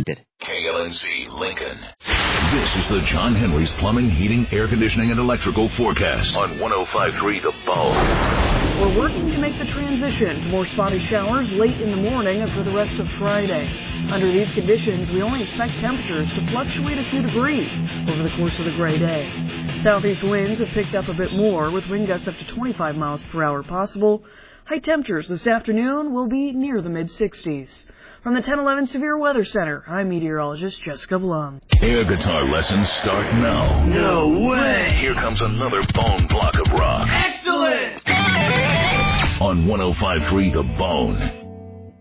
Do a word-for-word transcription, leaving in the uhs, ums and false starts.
K L N C Lincoln. This is the John Henry's Plumbing, Heating, Air Conditioning, and Electrical Forecast on one oh five point three The Bone. We're working to make the transition to more spotty showers late in the morning and for the rest of Friday. Under these conditions, we only expect temperatures to fluctuate a few degrees over the course of the gray day. Southeast winds have picked up a bit more, with wind gusts up to twenty-five miles per hour possible. High temperatures this afternoon will be near the mid sixties. From the ten eleven Severe Weather Center, I'm meteorologist Jessica Blum. Air guitar lessons start now. No way! Here comes another bone block of rock. Excellent! On one oh five point three The Bone.